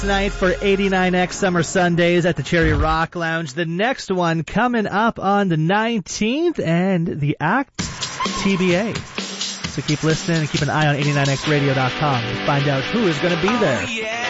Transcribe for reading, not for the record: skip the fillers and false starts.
Tonight for 89X Summer Sundays at the Cherry Rock Lounge. The next one coming up on the 19th, and the act TBA. So keep listening and keep an eye on 89xradio.com to find out who is going to be there.